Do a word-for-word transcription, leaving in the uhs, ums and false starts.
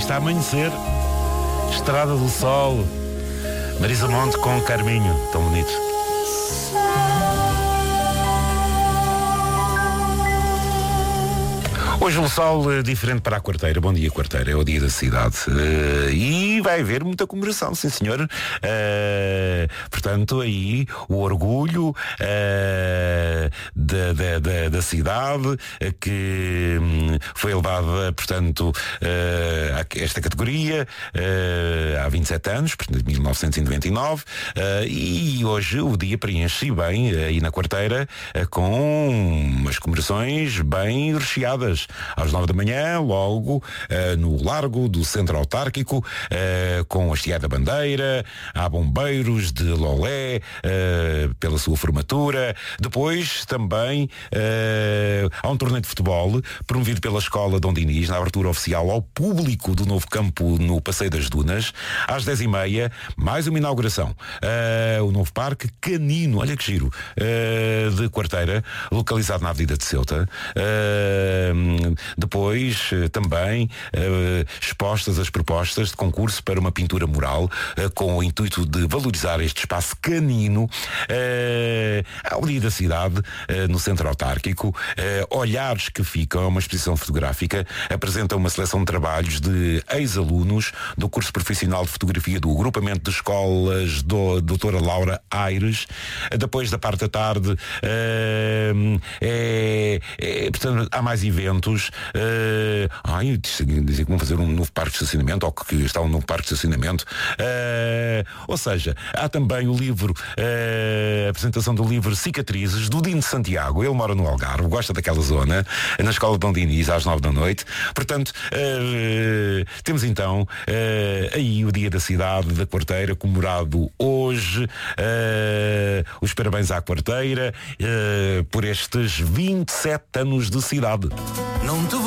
está a amanhecer. Estrada do Sol. Marisa Monte com Carminho. Tão bonito. Hoje um sol uh, diferente para a Quarteira. Bom dia, Quarteira. É o dia da cidade. Uh, e vai haver muita comemoração, sim senhor. Uh, portanto, aí o orgulho uh, da, da, da, da cidade uh, que um, foi elevada, portanto, uh, a esta categoria uh, há vinte e sete anos, portanto, de mil novecentos e noventa e nove. Uh, e hoje o dia preenche bem uh, aí na Quarteira uh, com umas comemorações bem recheadas. Às nove da manhã, logo uh, no Largo do Centro Autárquico, uh, com a hasteada da bandeira, há bombeiros de Lolé uh, pela sua formatura. Depois também uh, há um torneio de futebol promovido pela Escola Dom Dinis, na abertura oficial ao público do novo campo no Passeio das Dunas. Às dez e meia, mais uma inauguração. Uh, o novo parque canino, olha que giro, uh, de Quarteira, localizado na Avenida de Ceuta. Uh, Depois, também, eh, expostas as propostas de concurso para uma pintura mural, eh, com o intuito de valorizar este espaço canino, eh, ao dia da cidade, eh, no Centro Autárquico. Eh, Olhares que Ficam, é uma exposição fotográfica, apresenta uma seleção de trabalhos de ex-alunos do curso profissional de fotografia do agrupamento de escolas do doutora Laura Aires. Depois da parte da tarde, eh, é, é, portanto, há mais eventos. Uh, ai, dizem que vão fazer um novo parque de estacionamento, ou que está um novo parque de estacionamento. Uh, ou seja, há também o livro, uh, a apresentação do livro Cicatrizes, do Dino de Santiago. Ele mora no Algarve, gosta daquela zona, na Escola de Dom Dinis, às nove da noite. Portanto, uh, temos então uh, aí o Dia da Cidade da Quarteira, comemorado hoje. Uh, os parabéns à Quarteira uh, por estes vinte e sete anos de cidade. Não te